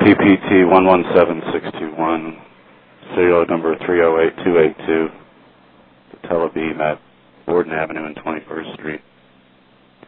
PPT 117621, serial number 308282, the Tel Aviv at Borden Avenue and 21st Street.